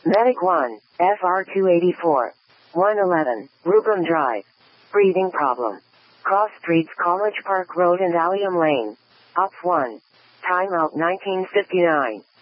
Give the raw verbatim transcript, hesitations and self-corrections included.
Medic one, F R two eighty-four. one eleven, Rubram Drive. Breathing problem. Cross streets College Park Road and Allium Lane. Op one. Timeout nineteen fifty-nine.